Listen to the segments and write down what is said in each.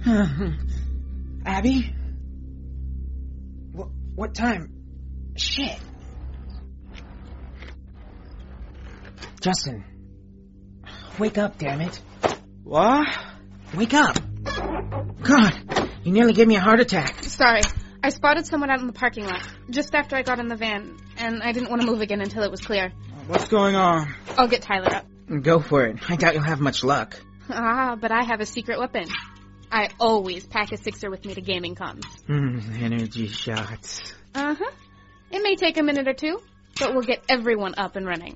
Abby? What time? Shit. Justin. Wake up, damn it. What? Wake up. God, you nearly gave me a heart attack. Sorry. I spotted someone out in the parking lot, just after I got in the van, and I didn't want to move again until it was clear. What's going on? I'll get Tyler up. Go for it. I doubt you'll have much luck. But I have a secret weapon. I always pack a sixer with me to gaming cons. Energy shots. Uh-huh. It may take a minute or two, but we'll get everyone up and running.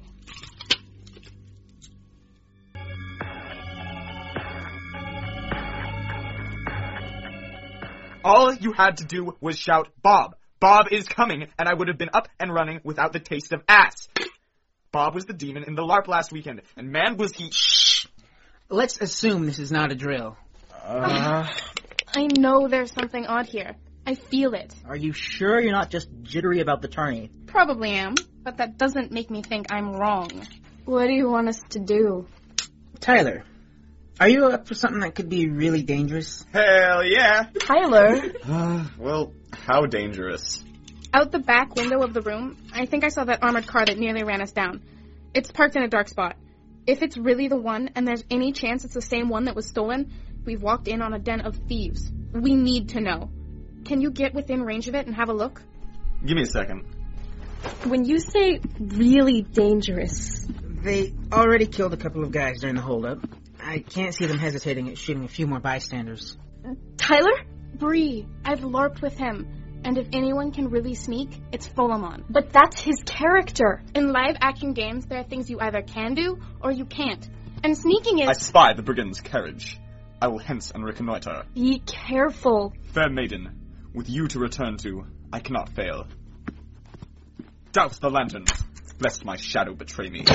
All you had to do was shout, Bob! Bob is coming! And I would have been up and running without the taste of ass. Bob was the demon in the LARP last weekend, and man was he... Shh! Let's assume this is not a drill. I know there's something odd here. I feel it. Are you sure you're not just jittery about the tourney? Probably am, but that doesn't make me think I'm wrong. What do you want us to do? Tyler, are you up for something that could be really dangerous? Hell yeah! Tyler? Well, how dangerous? Out the back window of the room, I think I saw that armored car that nearly ran us down. It's parked in a dark spot. If it's really the one, and there's any chance it's the same one that was stolen, we've walked in on a den of thieves. We need to know. Can you get within range of it and have a look? Give me a second. When you say really dangerous... They already killed a couple of guys during the holdup. I can't see them hesitating at shooting a few more bystanders. Tyler? Bree, I've LARPed with him. And if anyone can really sneak, it's Fulamon. But that's his character. In live-action games, there are things you either can do or you can't. And sneaking is... I spy the brigand's carriage. I will hence and reconnoiter. Be careful. Fair maiden, with you to return to, I cannot fail. Douse the lanterns, lest my shadow betray me.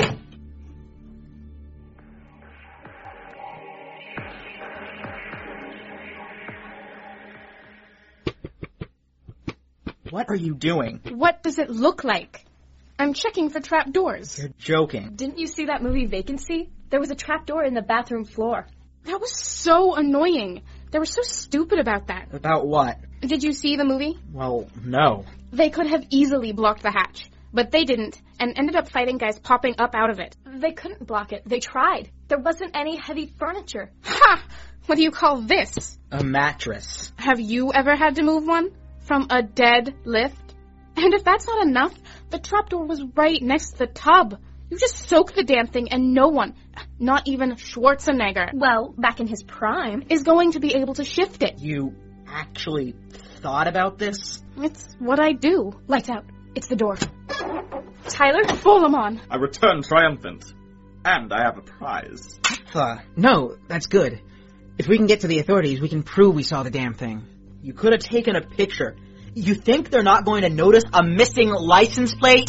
What are you doing? What does it look like? I'm checking for trapdoors. You're joking. Didn't you see that movie Vacancy? There was a trapdoor in the bathroom floor. That was so annoying. They were so stupid about that. About what? Did you see the movie? Well, no. They could have easily blocked the hatch, but they didn't, and ended up fighting guys popping up out of it. They couldn't block it. They tried. There wasn't any heavy furniture. Ha! What do you call this? A mattress. Have you ever had to move one? From a dead lift? And if that's not enough, the trapdoor was right next to the tub. You just soak the damn thing and no one, not even Schwarzenegger, Well, back in his prime. is going to be able to shift it. You actually thought about this? It's what I do. Lights out. It's the door. Tyler? Fulamon. I return triumphant. And I have a prize. No, that's good. If we can get to the authorities, we can prove we saw the damn thing. You could have taken a picture. You think they're not going to notice a missing license plate?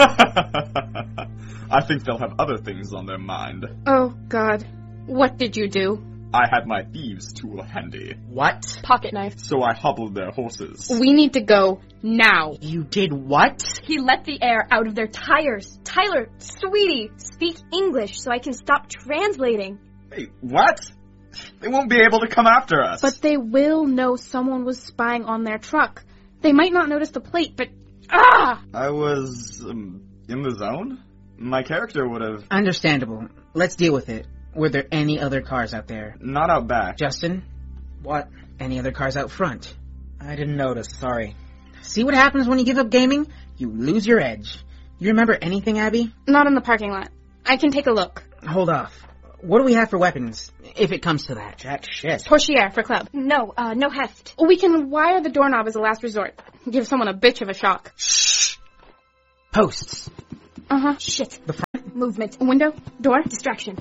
I think they'll have other things on their mind. Oh, God. What did you do? I had my thieves' tool handy, What? Pocket knife. so I hobbled their horses. We need to go now. You did what? He let the air out of their tires. Tyler, sweetie, speak English so I can stop translating. Wait, what? They won't be able to come after us. But they will know someone was spying on their truck. They might not notice the plate, but... Ah! I was, in the zone? My character would have... Understandable. Let's deal with it. Were there any other cars out there? Not out back. Justin? What? Any other cars out front? I didn't notice, sorry. See what happens when you give up gaming? You lose your edge. You remember anything, Abby? Not in the parking lot. I can take a look. Hold off. What do we have for weapons, if it comes to that? Jack shit. Portiere for club. No heft. We can wire the doorknob as a last resort. Give someone a bitch of a shock. Shh! Posts. Uh-huh. Shit. The front? Movement. Window? Door? Distraction.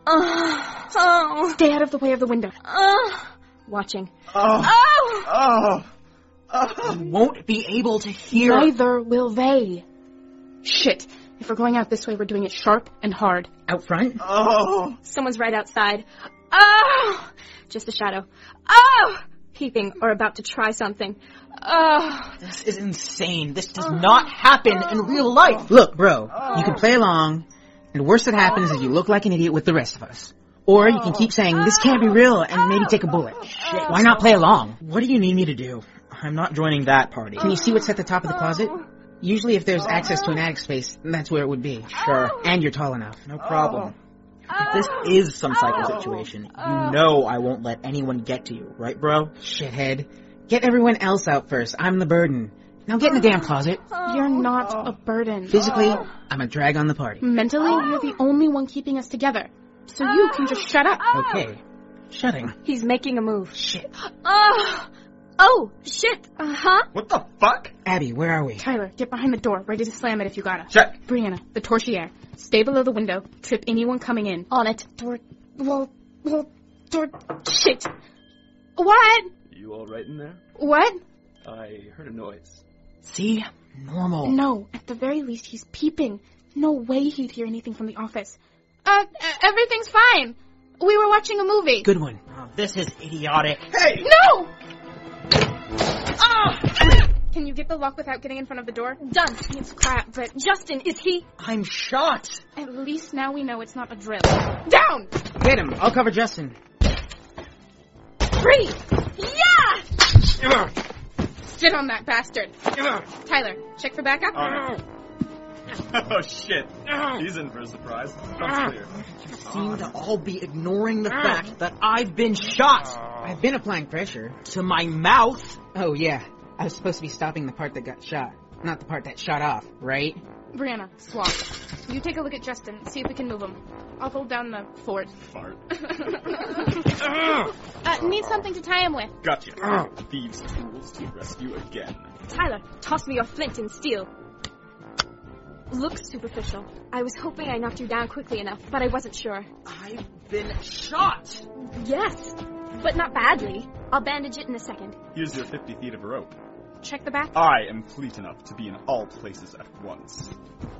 Stay out of the way of the window. Watching. You won't be able to hear. Neither will they. Shit. If we're going out this way, we're doing it sharp and hard. Out front? Someone's right outside. Oh! Just a shadow. Oh! Peeping or about to try something. Oh! This is insane. This does not happen in real life. Look, bro, you can play along, and the worst that happens is you look like an idiot with the rest of us. Or you can keep saying, this can't be real, and maybe take a bullet. Shit, why not play along? What do you need me to do? I'm not joining that party. Can you see what's at the top of the closet? Usually if there's access to an attic space, that's where it would be. Sure. And you're tall enough. No problem. If this is some psycho situation, you know I won't let anyone get to you, right, bro? Shithead. Get everyone else out first. I'm the burden. Now get in the damn closet. You're not a burden. Physically, I'm a drag on the party. Mentally, you're the only one keeping us together. So you can just shut up. Okay. Shutting. He's making a move. Shit. Oh, shit. Uh-huh. What the fuck? Abby, where are we? Tyler, get behind the door, ready to slam it if you gotta. Check. Brianna, the torchiere. Stay below the window. Trip anyone coming in. On it. Shit. What? You all right in there? What? I heard a noise. See? Normal. No, at the very least, he's peeping. No way he'd hear anything from the office. Everything's fine. We were watching a movie. Good one. Oh, this is idiotic. Hey! No! Can you get the lock without getting in front of the door? Done. It's crap, but Justin, is he? I'm shot. at least now we know it's not a drill. Down! Get him. I'll cover Justin. Free! Yeah! Sit on that bastard. Tyler, check for backup. Oh shit. He's in for a surprise. That's clear. Seem to all be ignoring the fact that I've been shot I've been applying pressure. to my mouth. Oh, yeah. I was supposed to be stopping the part that got shot, not the part that shot off, right? Brianna, swap. You take a look at Justin, see if we can move him. I'll hold down the fort. Fart. Need something to tie him with. Gotcha. Thieves' tools to rescue again. Tyler, toss me your flint and steel. Looks superficial. I was hoping I knocked you down quickly enough, but I wasn't sure. I've been shot. Yes, but not badly. I'll bandage it in a second. Here's your 50 feet of rope. Check the back. I am fleet enough to be in all places at once.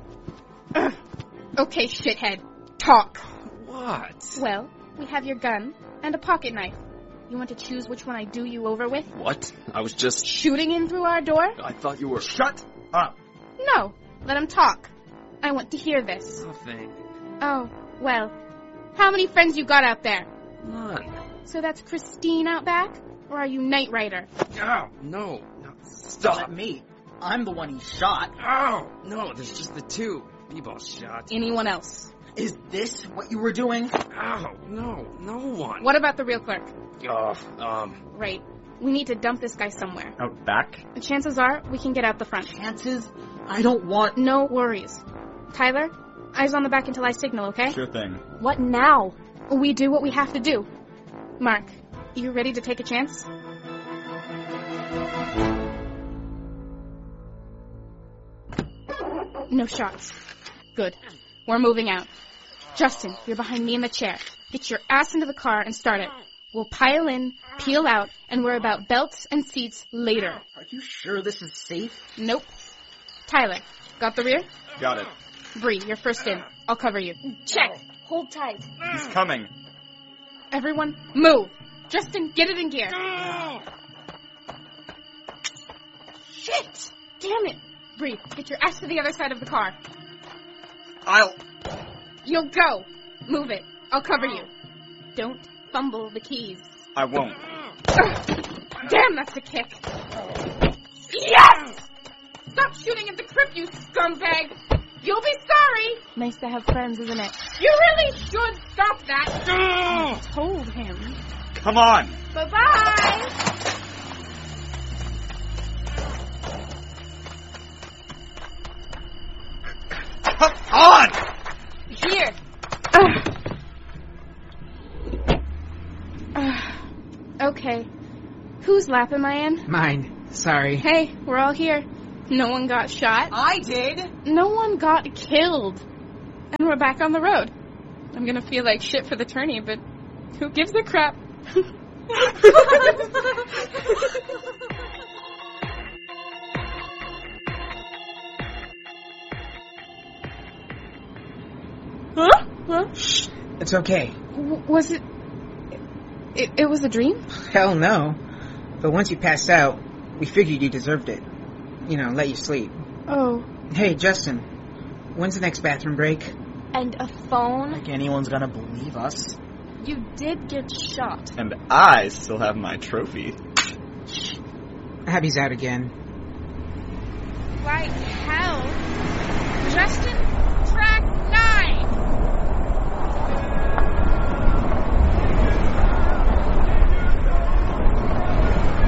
Okay, shithead. Talk. What? Well, we have your gun and a pocket knife. You want to choose which one I do you over with? What? I was just... Shooting in through our door? I thought you were... Shut up! No. Let him talk. I want to hear this. Nothing. Oh, well. How many friends you got out there? None. So that's Christine out back? Or are you Knight Rider? Oh, no. Stop Stop. me. I'm the one he shot. Oh, no, there's just the two. B-ball shot. Anyone else? Is this what you were doing? Oh, no one. What about the real clerk? Oh, Right. We need to dump this guy somewhere. Out back? The chances are we can get out the front. Chances? I don't want... No worries. Tyler, eyes on the back until I signal, okay? Sure thing. What now? We do what we have to do. Mark, you ready to take a chance? No shots. Good. We're moving out. Justin, you're behind me in the chair. Get your ass into the car and start it. We'll pile in, peel out, and worry about belts and seats later. Are you sure this is safe? Nope. Tyler, got the rear? Got it. Bree, you're first in. I'll cover you. Check. Hold tight. He's coming. Everyone, move. Justin, get it in gear. Shit! Damn it. Bree, get your ass to the other side of the car. You'll go. Move it. I'll cover you. Don't fumble the keys. I won't. Damn, that's a kick. Yes! Stop shooting at the crypt, you scumbag. You'll be sorry. Nice to have friends, isn't it? You really should stop that. I told him. Come on! Bye-bye. Come on! Here. Okay. Whose lap am I in? Mine. Sorry. Hey, we're all here. No one got shot. I did. No one got killed. And we're back on the road. I'm gonna feel like shit for the tourney, but who gives a crap? Huh? Shh. It's okay. Was it... It was a dream? Hell no. But once you passed out, we figured you deserved it. You know, let you sleep. Oh. Hey, Justin. When's the next bathroom break? And a phone? Like anyone's gonna believe us. You did get shot. And I still have my trophy. Abby's out again. Like hell. Justin,